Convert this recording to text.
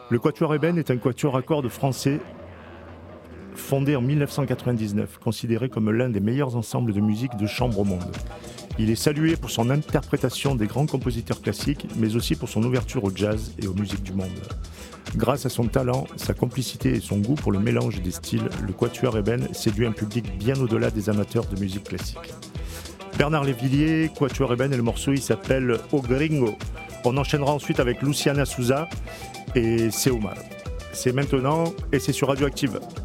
Le Quatuor Ébène est un quatuor à cordes français fondé en 1999, considéré comme l'un des meilleurs ensembles de musique de chambre au monde. Il est salué pour son interprétation des grands compositeurs classiques, mais aussi pour son ouverture au jazz et aux musiques du monde. Grâce à son talent, sa complicité et son goût pour le mélange des styles, le Quatuor Ébène séduit un public bien au-delà des amateurs de musique classique. Bernard Lévillier, Quatuor Ébène, et le morceau il s'appelle O Gringo. On enchaînera ensuite avec Luciana Souza et C'est Omar. C'est maintenant et c'est sur Radioactive.